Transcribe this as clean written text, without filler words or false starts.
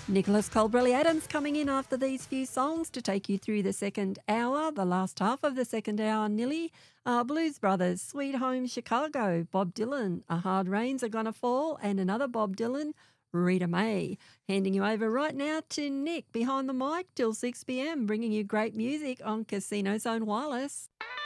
Nicholas Colbrelli-Adams coming in after these few songs to take you through the second hour, the last half of the second hour nearly. Blues Brothers, Sweet Home Chicago, Bob Dylan, A Hard Rains Are Gonna Fall, and another Bob Dylan, Rita May. Handing you over right now to Nick behind the mic till 6 p.m, bringing you great music on Casino Zone Wireless.